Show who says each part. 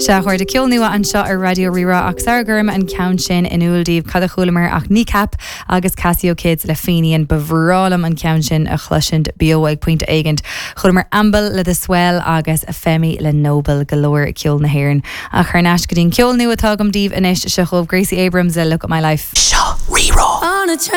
Speaker 1: Se chuir de ceol nua an seo ar Radio Rira ach sargurm an count sin in úldíh cad a chulamar ach nícap agus Casio Kids le féinian bhrálam an count sin a chluisiint bioig pointe aigent. Chulamar ambal le de swell agus a femi le Nobel galore ceol na hairin. A chuirneas go dtín ceol nua tágam díobh inis se chomh Gracie Abrams a Look at My Life.
Speaker 2: Seo Rira.